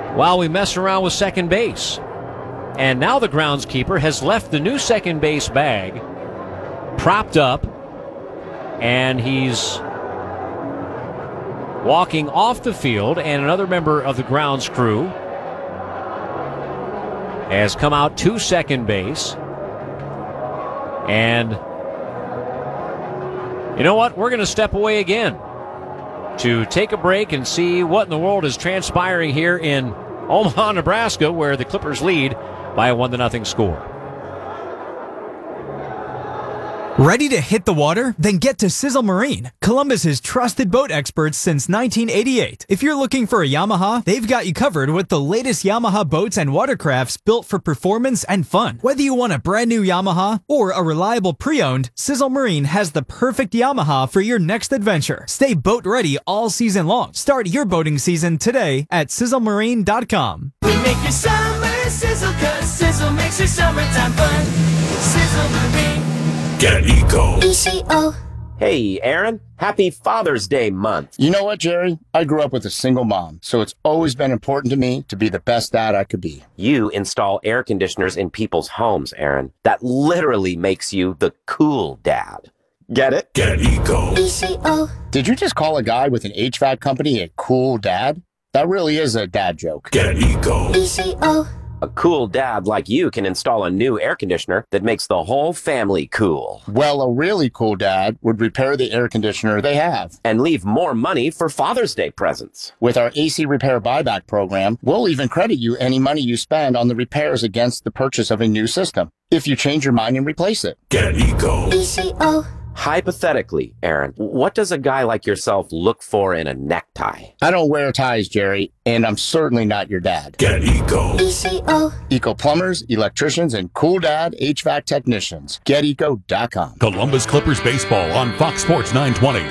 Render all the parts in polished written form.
while we mess around with second base. And now the groundskeeper has left the new second base bag propped up, and he's walking off the field, and another member of the grounds crew has come out to second base. And you know what? We're going to step away again to take a break and see what in the world is transpiring here in Omaha, Nebraska, where the Clippers lead by a 1-0 score. Ready to hit the water? Then get to Sizzle Marine, Columbus's trusted boat experts since 1988. If you're looking for a Yamaha, they've got you covered with the latest Yamaha boats and watercrafts built for performance and fun. Whether you want a brand new Yamaha or a reliable pre-owned, Sizzle Marine has the perfect Yamaha for your next adventure. Stay boat ready all season long. Start your boating season today at sizzlemarine.com. We make your summer sizzle, 'cause Sizzle makes your summertime fun. Sizzle Marine. Get Eco. ECO. Hey, Aaron. Happy Father's Day month. You know what, Jerry? I grew up with a single mom, so it's always been important to me to be the best dad I could be. You install air conditioners in people's homes, Aaron. That literally makes you the cool dad. Get it? Get Eco. ECO. Did you just call a guy with an HVAC company a cool dad? That really is a dad joke. Get Eco. ECO. A cool dad like you can install a new air conditioner that makes the whole family cool. Well, a really cool dad would repair the air conditioner they have. And leave more money for Father's Day presents. With our AC Repair Buyback program, we'll even credit you any money you spend on the repairs against the purchase of a new system, if you change your mind and replace it. Get Eco. ECO. Hypothetically, Aaron, what does a guy like yourself look for in a necktie? I don't wear ties, Jerry, and I'm certainly not your dad. Get Eco. ECO. Eco plumbers, electricians, and cool dad HVAC technicians. GetEco.com. Columbus Clippers baseball on Fox Sports 920.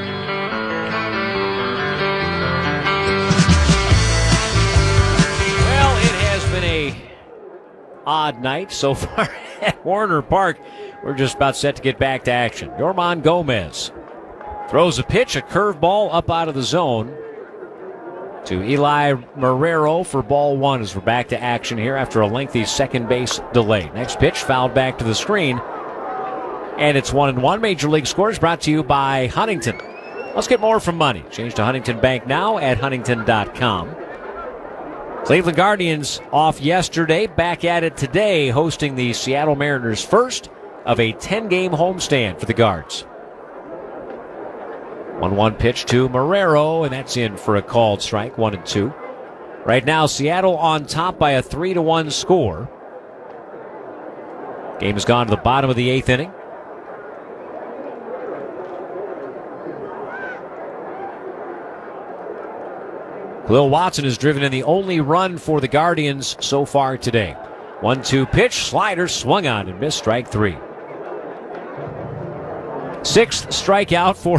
Well, it has been a odd night so far at Warner Park. We're just about set to get back to action. Yorman Gomez throws a pitch, a curveball up out of the zone to Eli Marrero for ball one as we're back to action here after a lengthy second base delay. Next pitch fouled back to the screen, and it's 1-1. Major League Scores brought to you by Huntington. Let's get more from money. Change to Huntington Bank now at huntington.com. Cleveland Guardians off yesterday, back at it today, hosting the Seattle Mariners first of a 10-game homestand for the Guards. 1-1 pitch to Marrero, and that's in for a called strike, 1-2. Right now, Seattle on top by a 3-1 score. Game has gone to the bottom of the eighth inning. Khalil Watson has driven in the only run for the Guardians so far today. 1-2 pitch, slider swung on and missed, strike three. Sixth strikeout for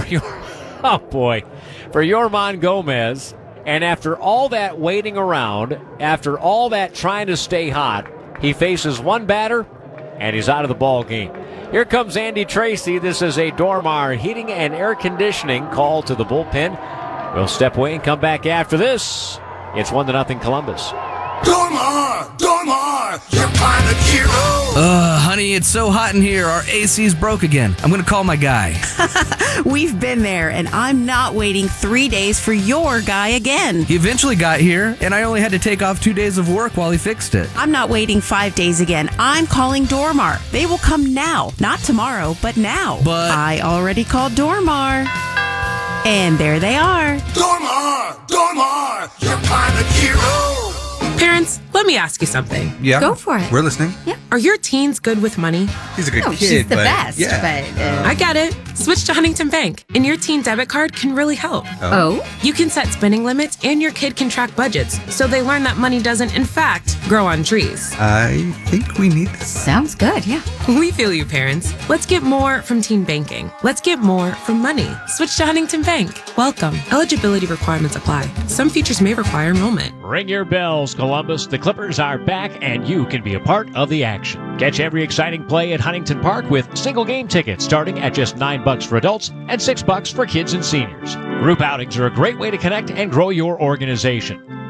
Yorman Gomez. And after all that waiting around, after all that trying to stay hot, he faces one batter and he's out of the ball game. Here comes Andy Tracy. This is a Dormar heating and air conditioning call to the bullpen. We'll step away and come back after this. It's 1-0 Columbus. Dormar, your pilot hero. Honey, it's so hot in here. Our AC's broke again. I'm going to call my guy. We've been there, and I'm not waiting 3 days for your guy again. He eventually got here, and I only had to take off 2 days of work while he fixed it. I'm not waiting 5 days again. I'm calling Dormar. They will come now. Not tomorrow, but now. But I already called Dormar. And there they are. Dormar, your pilot hero. Parents, let me ask you something. Yeah. Go for it. We're listening. Yeah. Are your teens good with money? He's a good kid. She's the but best. Yeah. But I get it. Switch to Huntington Bank, and your teen debit card can really help. Oh? You can set spending limits, and your kid can track budgets, so they learn that money doesn't, in fact, grow on trees. I think we need this. Sounds good, yeah. We feel you, parents. Let's get more from teen banking. Let's get more from money. Switch to Huntington Bank. Welcome. Eligibility requirements apply. Some features may require enrollment. Ring your bells, Columbus. The Clippers are back, and you can be a part of the action. Catch every exciting play at Huntington Park with single game tickets starting at just $9 for adults and $6 for kids and seniors. Group outings are a great way to connect and grow your organization.